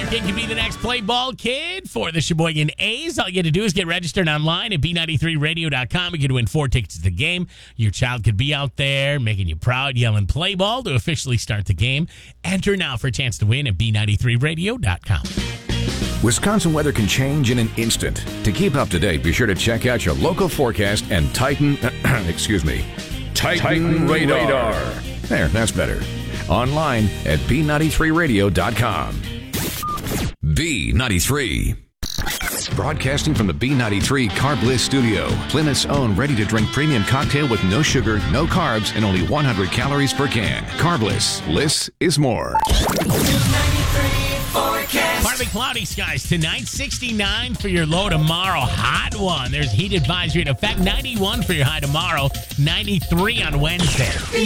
kid can be the next play ball kid for the Sheboygan A's. All you got to do is get registered online at B93radio.com. You can win 4 tickets to the game. Your child could be out there making you proud, yelling play ball to officially start the game. Enter now for a chance to win at B93radio.com. Wisconsin weather can change in an instant. To keep up to date, be sure to check out your local forecast and Titan Radar. There, that's better. Online at B93radio.com. B93. Broadcasting from the B93 Carb Bliss studio. Plymouth's own ready-to-drink premium cocktail with no sugar, no carbs, and only 100 calories per can. Carb Bliss. Bliss is more. Partly cloudy skies tonight, 69 for your low tomorrow. Hot one. There's heat advisory in effect. 91 for your high tomorrow, 93 on Wednesday.